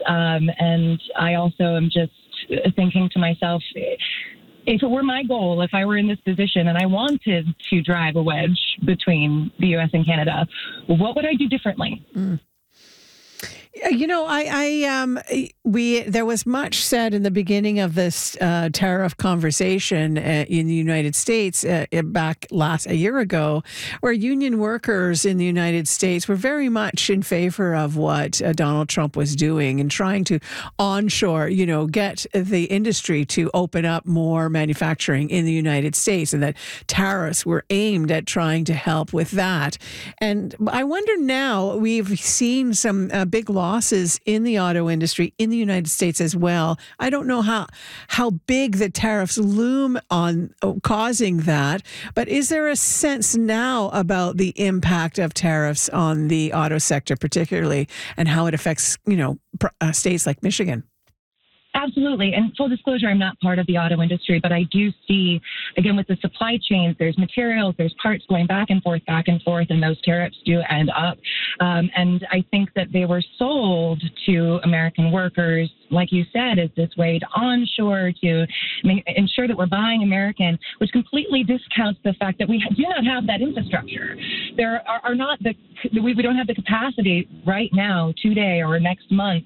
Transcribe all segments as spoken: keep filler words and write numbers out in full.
Um, and I also am just thinking to myself, if it were my goal, if I were in this position and I wanted to drive a wedge between the U S and Canada, what would I do differently? Mm. You know, I, I, um, we, there was much said in the beginning of this uh, tariff conversation uh, in the United States uh, back last a year ago, where union workers in the United States were very much in favor of what uh, Donald Trump was doing and trying to onshore, you know, get the industry to open up more manufacturing in the United States, and that tariffs were aimed at trying to help with that. And I wonder now, we've seen some uh, big losses in the auto industry in the United States as well. I don't know how how big the tariffs loom on causing that, but is there a sense now about the impact of tariffs on the auto sector particularly, and how it affects, you know, uh, states like Michigan? Absolutely. And full disclosure, I'm not part of the auto industry, but I do see, again, with the supply chains, there's materials, there's parts going back and forth, back and forth, and those tariffs do end up. Um, and I think that they were sold to American workers, like you said, as this way to onshore, to make, ensure that we're buying American, which completely discounts the fact that we do not have that infrastructure. There are, are not the, we, we don't have the capacity right now, today or next month,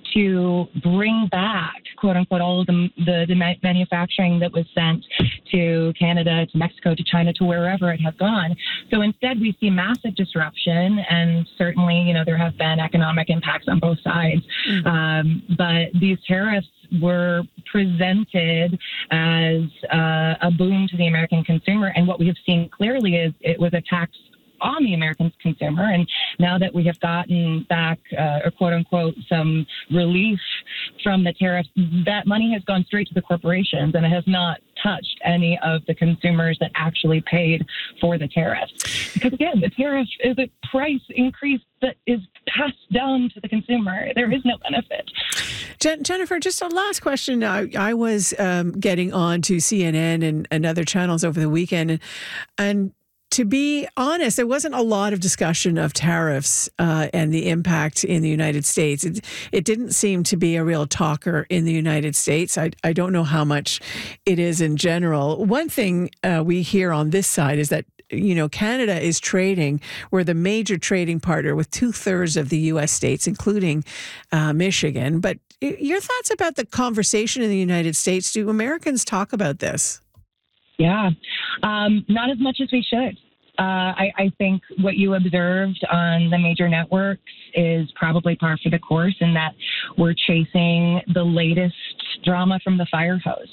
to bring back, quote unquote, all of the, the, the manufacturing that was sent to Canada, to Mexico, to China, to wherever it has gone. So instead, we see massive disruption, and certainly, you know, there have been economic impacts on both sides. Mm-hmm. Um, but these tariffs were presented as uh, a boon to the American consumer. And what we have seen clearly is it was a tax on the American consumer. And now that we have gotten back, uh, or quote unquote, some relief from the tariffs, that money has gone straight to the corporations, and it has not touched any of the consumers that actually paid for the tariffs. Because again, the tariff is a price increase that is passed down to the consumer. There is no benefit. Jen- Jennifer, just a last question. I, I was um, getting on to C N N and, and other channels over the weekend, and, and to be honest, there wasn't a lot of discussion of tariffs uh, and the impact in the United States. It, it didn't seem to be a real talker in the United States. I, I don't know how much it is in general. One thing uh, we hear on this side is that, you know, Canada is trading. We're the major trading partner with two thirds of the U S states, including uh, Michigan. But your thoughts about the conversation in the United States? Do Americans talk about this? Yeah, um, not as much as we should. Uh, I, I think what you observed on the major networks is probably par for the course, in that we're chasing the latest drama from the fire hose.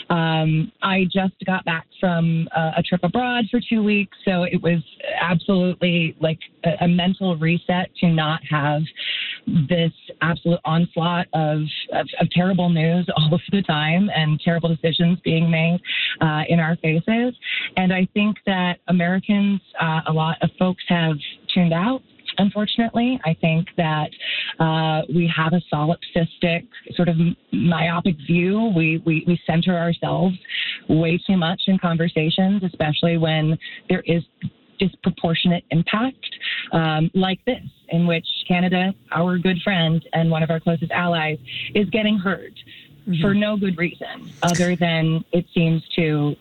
Um, I just got back from a, a trip abroad for two weeks, so it was absolutely like a, a mental reset to not have this absolute onslaught of, of, of terrible news all of the time, and terrible decisions being made uh, in our faces. And I think that Americans, uh, a lot of folks have tuned out. Unfortunately, I think that uh, we have a solipsistic, sort of myopic view. We, we we center ourselves way too much in conversations, especially when there is disproportionate impact um, like this, in which Canada, our good friend and one of our closest allies, is getting hurt mm-hmm. for no good reason other than it seems to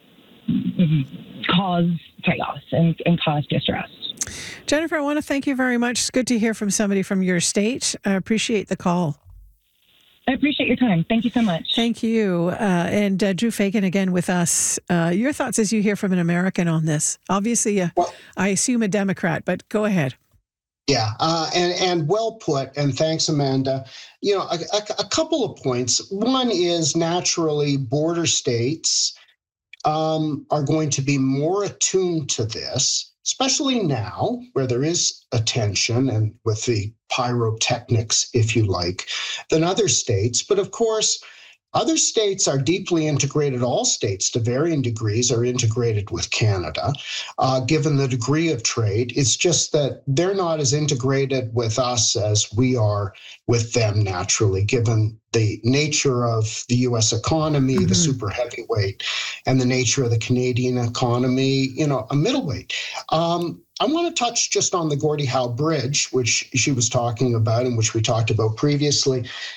cause chaos and, and cause distress. Jennifer, I want to thank you very much. It's good to hear from somebody from your state. I appreciate the call. I appreciate your time. Thank you so much. Thank you. Uh, and uh, Drew Fagan again with us. Uh, your thoughts as you hear from an American on this. Obviously, uh, well, I assume a Democrat, but go ahead. Yeah, uh, and, and well put, and thanks, Amanda. You know, a, a, a couple of points. One is naturally border states um, are going to be more attuned to this, especially now where there is a tension and with the pyrotechnics, if you like, than other states. But of course, other states are deeply integrated. All states, to varying degrees, are integrated with Canada, uh, given the degree of trade. It's just that they're not as integrated with us as we are with them naturally, given the nature of the U S economy, mm-hmm. the super heavyweight, and the nature of the Canadian economy, you know, a middleweight. Um, I want to touch just on the Gordie Howe Bridge, which she was talking about and which we talked about previously.